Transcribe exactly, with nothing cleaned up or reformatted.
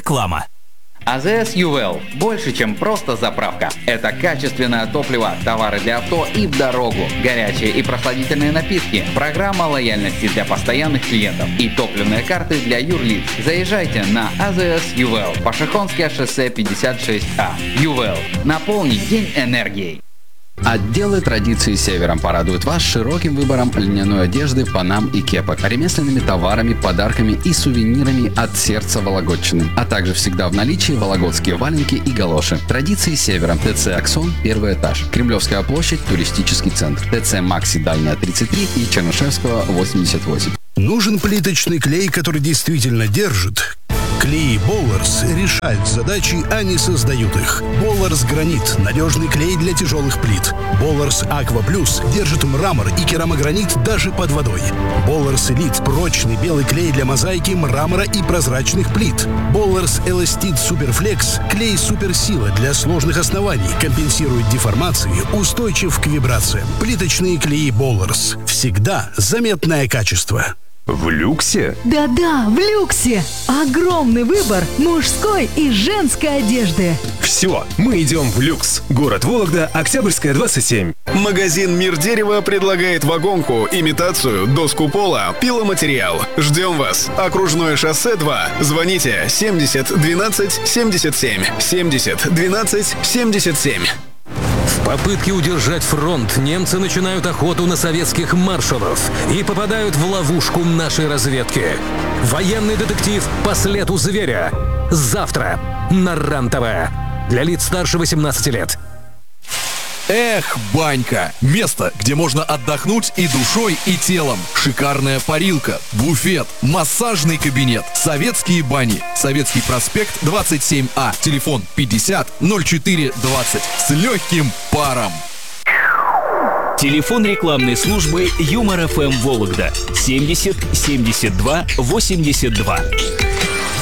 Реклама. АЗС Ювел – больше, чем просто заправка. Это качественное топливо, товары для авто и в дорогу, горячие и прохладительные напитки, программа лояльности для постоянных клиентов и топливные карты для юрлиц. Заезжайте на АЗС Ювел, Пашихонское шоссе пятьдесят шесть А. Ювел. Наполни день энергией. Отделы традиции Севером порадуют вас широким выбором льняной одежды, панам и кепок, ремесленными товарами, подарками и сувенирами от сердца Вологодчины, а также всегда в наличии вологодские валенки и галоши. Традиции Севером. ТЦ «Аксон», первый этаж. Кремлевская площадь, туристический центр. ТЦ «Макси», Дальняя, тридцать три и Чернышевского, восемьдесят восемь. Нужен плиточный клей, который действительно держит? Клей Болларс решают задачи, а не создают их. Болларс Гранит – надежный клей для тяжелых плит. Болларс Аква Плюс держит мрамор и керамогранит даже под водой. Болларс Элит – прочный белый клей для мозаики, мрамора и прозрачных плит. Болларс Эластит Суперфлекс – клей суперсила для сложных оснований, компенсирует деформации, устойчив к вибрациям. Плиточные клеи Болларс. Всегда заметное качество. В люксе? Да-да, в люксе! Огромный выбор мужской и женской одежды. Все, мы идем в люкс. Город Вологда, Октябрьская, двадцать семь. Магазин «Мир дерева» предлагает вагонку, имитацию, доску пола, пиломатериал. Ждем вас. Окружное шоссе два. Звоните семьдесят двенадцать семьдесят семь. семьдесят двенадцать семьдесят семь. В попытке удержать фронт немцы начинают охоту на советских маршалов и попадают в ловушку нашей разведки. Военный детектив «По следу зверя». Завтра на РЕН-ТВ. Для лиц старше восемнадцати лет. Эх, банька! Место, где можно отдохнуть и душой, и телом. Шикарная парилка, буфет, массажный кабинет, советские бани. Советский проспект, двадцать семь А. Телефон пятьдесят ноль четыре двадцать. С легким паром. Телефон рекламной службы Юмор ФМ Вологда семьдесят семьдесят два восемьдесят два.